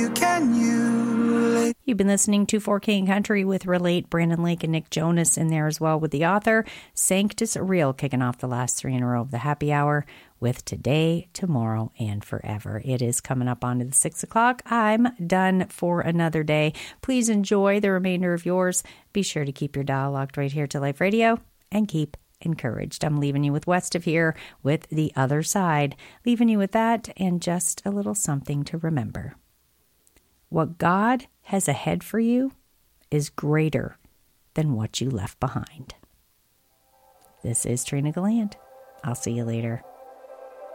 You've been listening to 4K and Country with Relate, Brandon Lake and Nick Jonas in there as well with the author. Sanctus Real kicking off the last 3 in a row of the happy hour with Today, Tomorrow, and Forever. It is coming up onto the 6 o'clock. I'm done for another day. Please enjoy the remainder of yours. Be sure to keep your dial locked right here to Life Radio and keep encouraged. I'm leaving you with West of Here with The Other Side. Leaving you with that and just a little something to remember. What God has ahead for you is greater than what you left behind. This is Trina Galland. I'll see you later.